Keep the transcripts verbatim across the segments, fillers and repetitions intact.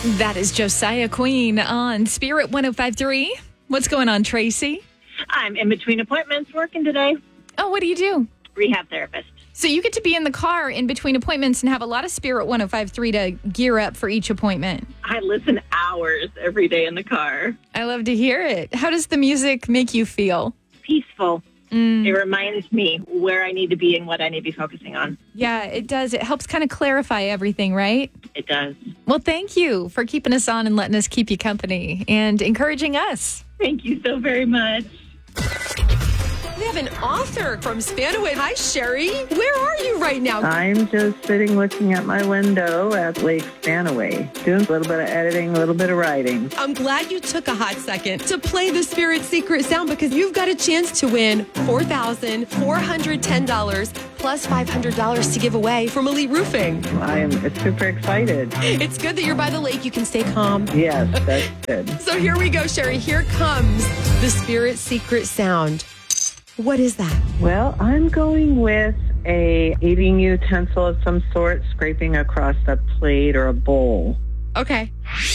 That is Josiah Queen on Spirit one oh five point three. What's going on, Tracy? I'm in between appointments working today. Oh, what do you do? Rehab therapist. So you get to be in the car in between appointments and have a lot of Spirit one oh five point three to gear up for each appointment. I listen hours every day in the car. I love to hear it. How does the music make you feel? Peaceful. Mm. It reminds me where I need to be and what I need to be focusing on. Yeah, it does. It helps kind of clarify everything, right? It does. Well, thank you for keeping us on and letting us keep you company and encouraging us. Thank you so very much. We have an author from Spanaway. Hi, Sherry. Where are you right now? I'm just sitting looking at my window at Lake Spanaway, doing a little bit of editing, a little bit of writing. I'm glad you took a hot second to play the Spirit Secret Sound because you've got a chance to win four thousand four hundred ten dollars plus five hundred dollars to give away from Elite Roofing. I am super excited. It's good that you're by the lake. You can stay calm. Yes, that's good. So here we go, Sherry. Here comes the Spirit Secret Sound. What is that? Well, I'm going with a eating utensil of some sort, scraping across a plate or a bowl. Okay.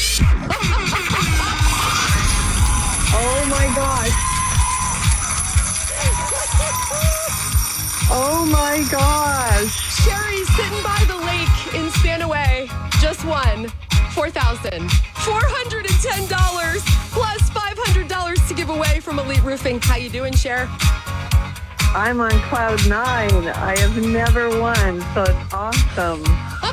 Oh my gosh. Oh my gosh. Sherry's sitting by the lake in Spanaway. Just won four thousand four hundred ten dollars plus five hundred dollars to give away from Elite Roofing. How you doing, Sher? I'm on cloud nine. I have never won, so it's awesome.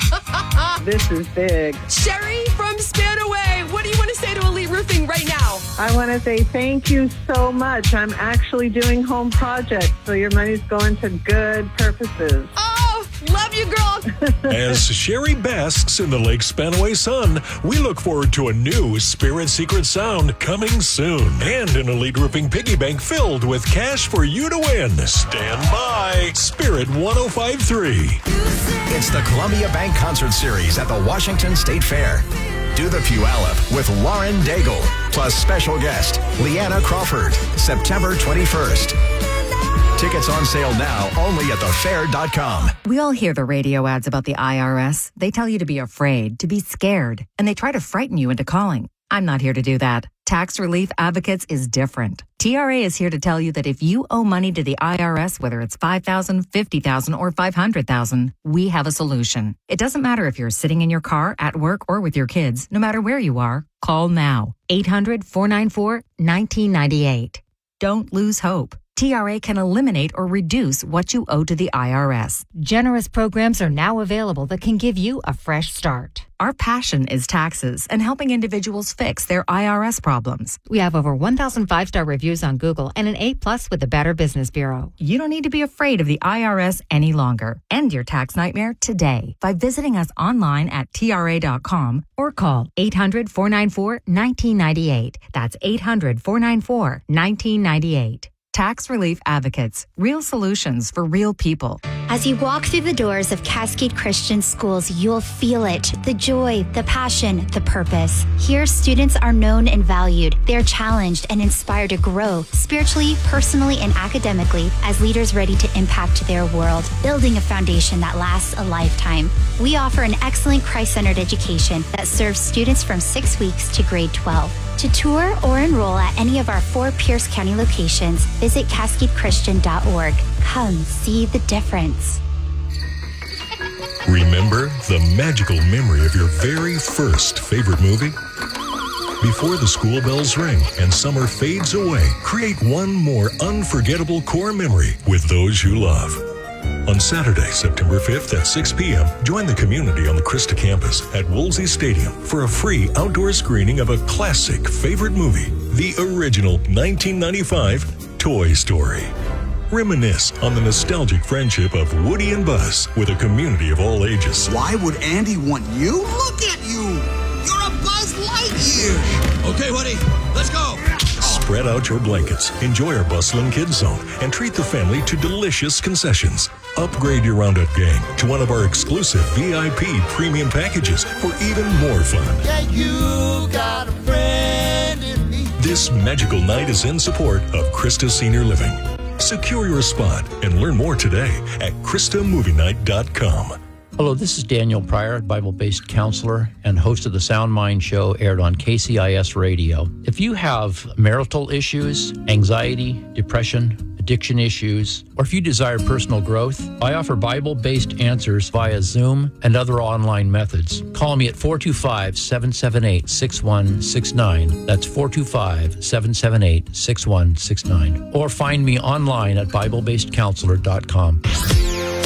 This is big. Sherry from Spanaway, what do you want to say to Elite Roofing right now? I want to say thank you so much. I'm actually doing home projects, so your money's going to good purposes. Oh, love you, girl. As Sherry basks in the Lake Spanaway sun, we look forward to a new Spirit Secret Sound coming soon. And an Elite Roofing piggy bank filled with cash for you to win. Stand by. Spirit one oh five point three. It's the Columbia Bank Concert Series at the Washington State Fair. Do the Puyallup with Lauren Daigle, plus special guest Leanna Crawford, September twenty-first. Tickets on sale now only at the fair dot com. We all hear the radio ads about the I R S. They tell you to be afraid, to be scared, and they try to frighten you into calling. I'm not here to do that. Tax Relief Advocates is different. T R A is here to tell you that if you owe money to the I R S, whether it's five thousand dollars, fifty thousand dollars, or five hundred thousand dollars, we have a solution. It doesn't matter if you're sitting in your car, at work, or with your kids. No matter where you are, call now. eight hundred, four nine four, one nine nine eight. Don't lose hope. T R A can eliminate or reduce what you owe to the I R S. Generous programs are now available that can give you a fresh start. Our passion is taxes and helping individuals fix their I R S problems. We have over one thousand five-star reviews on Google and an A plus with the Better Business Bureau. You don't need to be afraid of the I R S any longer. End your tax nightmare today by visiting us online at T R A dot com or call eight hundred, four nine four, one nine nine eight. That's eight hundred, four nine four, one nine nine eight. Tax Relief Advocates, real solutions for real people. As you walk through the doors of Cascade Christian Schools, you'll feel it, the joy, the passion, the purpose. Here, students are known and valued. They're challenged and inspired to grow spiritually, personally, and academically as leaders ready to impact their world, building a foundation that lasts a lifetime. We offer an excellent Christ-centered education that serves students from six weeks to grade twelve. To tour or enroll at any of our four Pierce County locations, visit cascade christian dot org. Come see the difference. Remember the magical memory of your very first favorite movie? Before the school bells ring and summer fades away, create one more unforgettable core memory with those you love. On Saturday, September fifth at six p.m., join the community on the Krista campus at Woolsey Stadium for a free outdoor screening of a classic favorite movie, the original nineteen ninety-five Toy Story. Reminisce on the nostalgic friendship of Woody and Buzz with a community of all ages. Why would Andy want you? Look at you! You're a Buzz Lightyear! Okay, Woody, let's go! Spread out your blankets, enjoy our bustling kids zone, and treat the family to delicious concessions. Upgrade your Roundup gang to one of our exclusive V I P premium packages for even more fun. Yeah, you got a friend in me. This magical night is in support of Krista Senior Living. Secure your spot and learn more today at krista movie night dot com. Hello, this is Daniel Pryor, Bible-based counselor and host of the Sound Mind Show, aired on K C I S Radio. If you have marital issues, anxiety, depression, addiction issues, or if you desire personal growth, I offer Bible-based answers via Zoom and other online methods. Call me at four two five, seven seven eight, six one six nine. That's four two five, seven seven eight, six one six nine. Or find me online at Bible Based Counselor dot com.